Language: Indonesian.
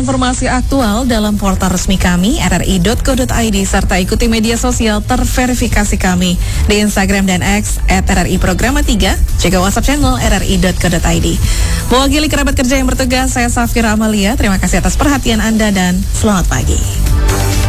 informasi aktual dalam portal resmi kami rri.co.id serta ikuti media sosial terverifikasi kami di Instagram dan X @RRI Programa 3, juga WhatsApp channel rri.co.id. Mewakili kerabat kerja yang bertugas, saya Safira Amalia. Terima kasih atas perhatian Anda dan selamat pagi.